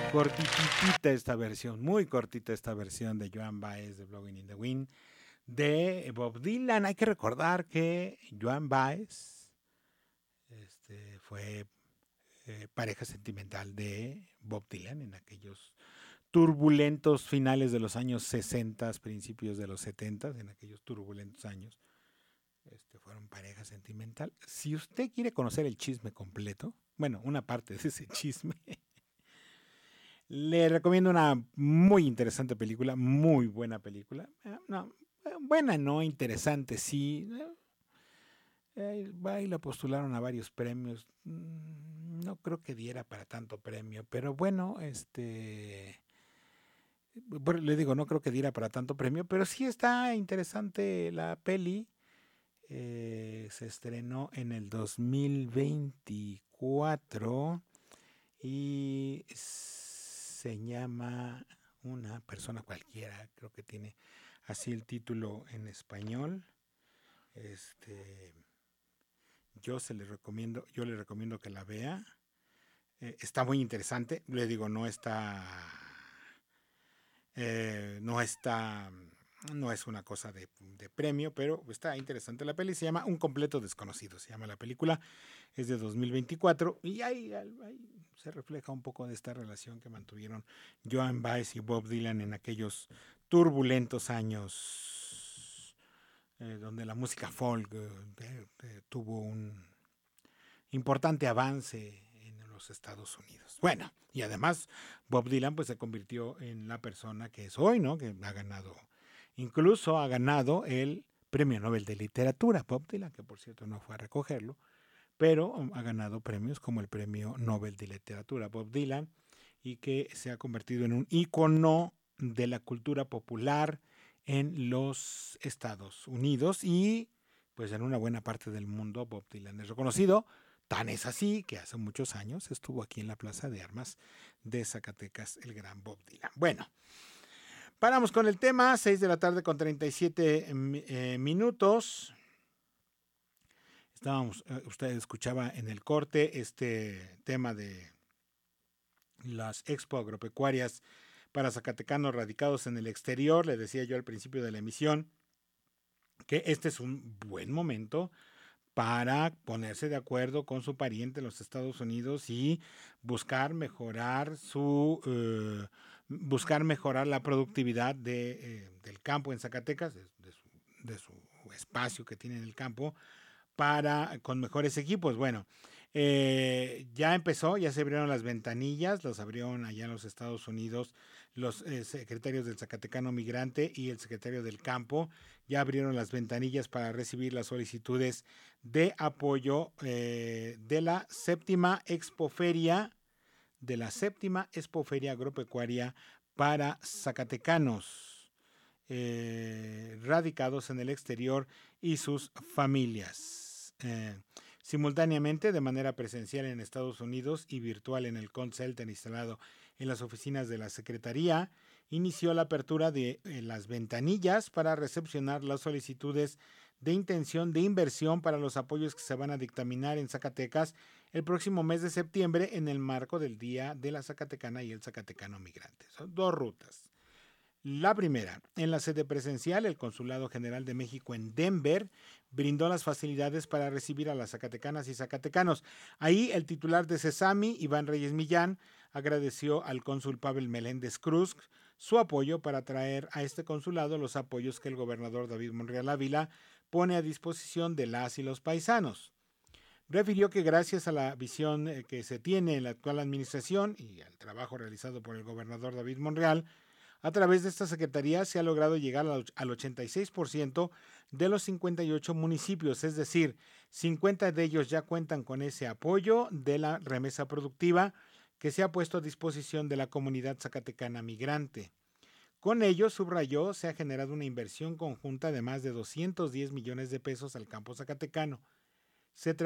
Cortitita esta versión, muy cortita esta versión de Joan Baez de Blowing in the Wind de Bob Dylan. Hay que recordar que Joan Baez fue pareja sentimental de Bob Dylan en aquellos turbulentos finales de los años 60, principios de los 70, en aquellos turbulentos años. Fueron pareja sentimental. Si usted quiere conocer el chisme completo, bueno, una parte de ese chisme, le recomiendo una muy interesante película, muy buena película. No, buena, no, interesante, sí. Y la postularon a varios premios. No creo que diera para tanto premio, pero bueno, le digo, no creo que diera para tanto premio, pero sí está interesante la peli. Se estrenó en el 2024 y se llama Una persona cualquiera, creo que tiene así el título en español. Yo le recomiendo que la vea. Está muy interesante, le digo, no es una cosa de premio, pero está interesante la peli. Se llama Un completo desconocido, se llama la película. Es de 2024 y ahí se refleja un poco de esta relación que mantuvieron Joan Baez y Bob Dylan en aquellos turbulentos años donde la música folk tuvo un importante avance en los Estados Unidos. Bueno, y además Bob Dylan pues se convirtió en la persona que es hoy, ¿no? Que incluso ha ganado el Premio Nobel de Literatura, Bob Dylan, que por cierto no fue a recogerlo, pero ha ganado premios como el Premio Nobel de Literatura, Bob Dylan, y que se ha convertido en un ícono de la cultura popular en los Estados Unidos y pues en una buena parte del mundo Bob Dylan es reconocido. Tan es así que hace muchos años estuvo aquí en la Plaza de Armas de Zacatecas el gran Bob Dylan. Bueno, paramos con el tema, 6 de la tarde con 37 minutos. Usted escuchaba en el corte este tema de las expo agropecuarias para zacatecanos radicados en el exterior. Le decía yo al principio de la emisión que este es un buen momento para ponerse de acuerdo con su pariente en los Estados Unidos y buscar mejorar la productividad del campo en Zacatecas, de su espacio que tiene en el campo, con mejores equipos. Bueno, ya se abrieron las ventanillas, los abrieron allá en los Estados Unidos los secretarios del Zacatecano Migrante y el secretario del Campo. Ya abrieron las ventanillas para recibir las solicitudes de apoyo de la séptima expoferia agropecuaria para zacatecanos radicados en el exterior y sus familias. Simultáneamente, de manera presencial en Estados Unidos y virtual en el Call Center instalado en las oficinas de la Secretaría, inició la apertura de las ventanillas para recepcionar las solicitudes de intención de inversión para los apoyos que se van a dictaminar en Zacatecas el próximo mes de septiembre en el marco del Día de la Zacatecana y el Zacatecano Migrante. Son dos rutas. La primera, en la sede presencial, el Consulado General de México en Denver brindó las facilidades para recibir a las zacatecanas y zacatecanos. Ahí el titular de CESAMI, Iván Reyes Millán, agradeció al cónsul Pavel Meléndez Cruz su apoyo para traer a este consulado los apoyos que el gobernador David Monreal Ávila pone a disposición de las y los paisanos. Refirió que gracias a la visión que se tiene en la actual administración y al trabajo realizado por el gobernador David Monreal, a través de esta secretaría se ha logrado llegar al 86% de los 58 municipios, es decir, 50 de ellos ya cuentan con ese apoyo de la remesa productiva que se ha puesto a disposición de la comunidad zacatecana migrante. Con ello, subrayó, se ha generado una inversión conjunta de más de 210 millones de pesos al campo zacatecano. Se